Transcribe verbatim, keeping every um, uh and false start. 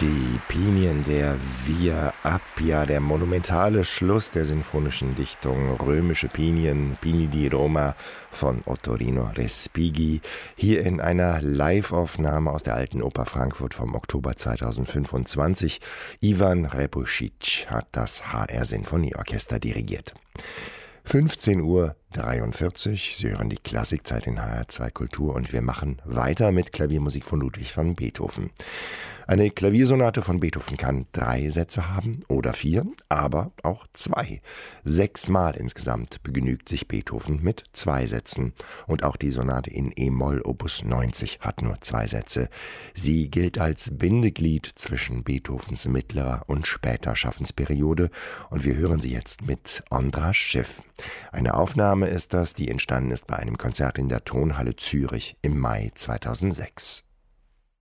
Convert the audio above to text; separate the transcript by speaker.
Speaker 1: Die Pinien der Via Appia, der monumentale Schluss der sinfonischen Dichtung Römische Pinien, Pini di Roma von Ottorino Respighi, hier in einer Live-Aufnahme aus der Alten Oper Frankfurt vom Oktober zweitausendfünfundzwanzig. Ivan Repušić hat das H R Sinfonieorchester dirigiert. fünfzehn Uhr dreiundvierzig, Sie hören die Klassikzeit in H R zwei Kultur und wir machen weiter mit Klaviermusik von Ludwig van Beethoven. Eine Klaviersonate von Beethoven kann drei Sätze haben oder vier, aber auch zwei. Sechsmal insgesamt begnügt sich Beethoven mit zwei Sätzen. Und auch die Sonate in E-Moll Opus neunzig hat nur zwei Sätze. Sie gilt als Bindeglied zwischen Beethovens mittlerer und später Schaffensperiode und wir hören sie jetzt mit Ondra Schiff. Eine Aufnahme ist das, die entstanden ist bei einem Konzert in der Tonhalle Zürich im Mai zweitausendsechs.